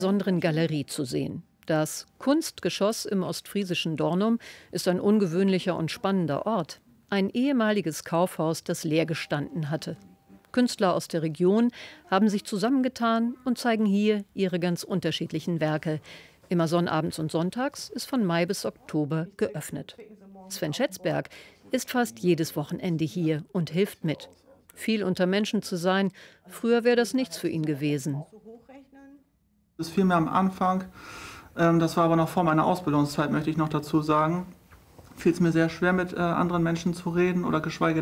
Besonderen Galerie zu sehen. Das Kunstgeschoss im ostfriesischen Dornum ist ein ungewöhnlicher und spannender Ort. Ein ehemaliges Kaufhaus, das leer gestanden hatte. Künstler aus der Region haben sich zusammengetan und zeigen hier ihre ganz unterschiedlichen Werke. Immer sonnabends und sonntags ist von Mai bis Oktober geöffnet. Sven Schätzberg ist fast jedes Wochenende hier und hilft mit. Viel unter Menschen zu sein, früher wäre das nichts für ihn gewesen. Das fiel mir am Anfang, das war aber noch vor meiner Ausbildungszeit, möchte ich noch dazu sagen, fiel es mir sehr schwer, mit anderen Menschen zu reden oder geschweige